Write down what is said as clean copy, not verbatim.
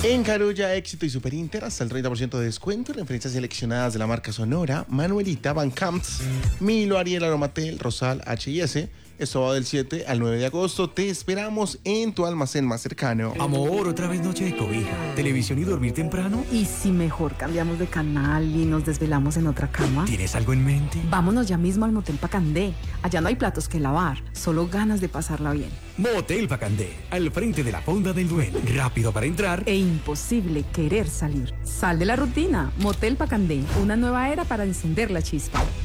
En Carulla, Éxito y Super Inter, hasta el 30% de descuento en referencias seleccionadas de la marca Sonora, Manuelita, Van Camps, Milo, Ariel, Aromatel, Rosal, H&S. Esto va del 7 al 9 de agosto. Te esperamos en tu almacén más cercano. Amor, otra vez noche de cobija, televisión y dormir temprano. ¿Y si mejor cambiamos de canal y nos desvelamos en otra cama? ¿Tienes algo en mente? Vámonos ya mismo al Motel Pacandé. Allá no hay platos que lavar, solo ganas de pasarla bien. Motel Pacandé, al frente de la Fonda del Duelo. Rápido para entrar e imposible querer salir. Sal de la rutina. Motel Pacandé, una nueva era para encender la chispa.